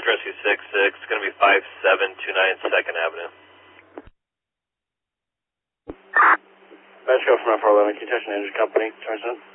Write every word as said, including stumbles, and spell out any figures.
Metro Rescue six six, it's going to be five seven two nine second Avenue. Metro from F R eleven, can you touch an engine company? Turns in.